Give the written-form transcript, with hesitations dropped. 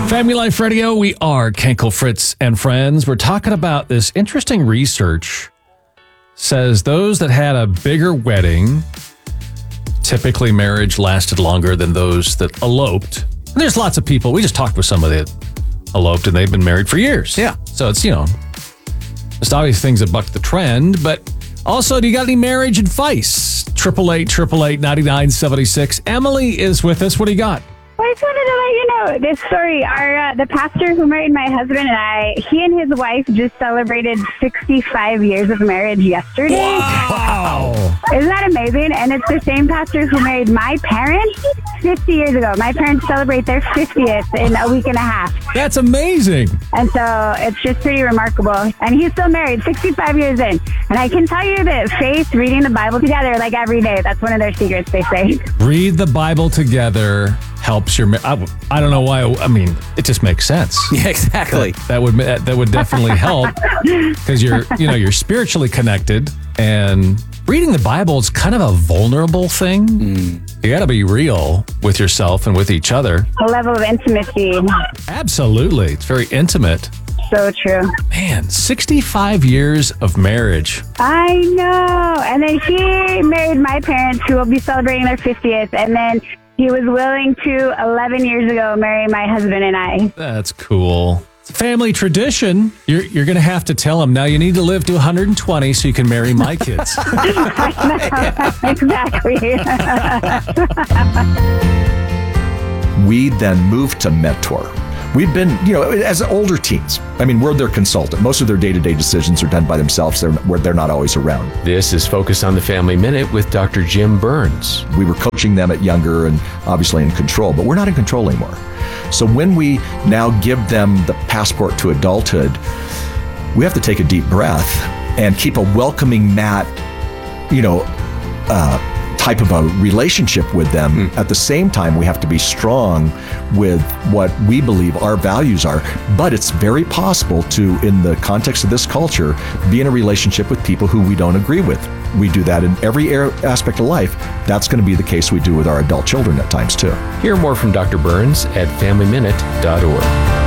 Family Life Radio, we are Kenkel, Fritz, and friends. We're talking about this interesting research. Says those that had a bigger wedding, typically marriage lasted longer than those that eloped. And there's lots of people. We just talked with somebody that eloped and they've been married for years. Yeah. So it's, just obvious things that buck the trend. But also, do you got any marriage advice? 888-888-9976. Emily is with us. What do you got? Well, I just wanted to let you know this story. The pastor who married my husband and I, he and his wife just celebrated 65 years of marriage yesterday. Wow. Isn't that amazing? And it's the same pastor who married my parents 50 years ago. My parents celebrate their 50th in a week and a half. That's amazing. And so it's just pretty remarkable. And he's still married 65 years in. And I can tell you that faith, reading the Bible together like every day, that's one of their secrets, they say. Read the Bible together helps your I don't know why. I mean, it just makes sense. Yeah, exactly. That would definitely help because you're spiritually connected, and reading the Bible is kind of a vulnerable thing. You got to be real with yourself and with each other. A level of intimacy. Absolutely. It's very intimate. So true. Man, 65 years of marriage. I know. And then he married my parents, who will be celebrating their 50th. And then he was willing to, 11 years ago, marry my husband and I. That's cool. It's a family tradition. You're going to have to tell him, now you need to live to 120 so you can marry my kids. Exactly. We then moved to Mentor. We've been, as older teens, we're their consultant. Most of their day-to-day decisions are done by themselves. They're not always around. This is Focus on the Family Minute with Dr. Jim Burns. We were coaching them at younger and obviously in control, but we're not in control anymore. So when we now give them the passport to adulthood, we have to take a deep breath and keep a welcoming mat, type of a relationship with them. At the same time, we have to be strong with what we believe our values are. But it's very possible to, in the context of this culture, be in a relationship with people who we don't agree with. We do that in every aspect of life. That's going to be the case we do with our adult children at times too. Hear more from Dr. Burns at FamilyMinute.org.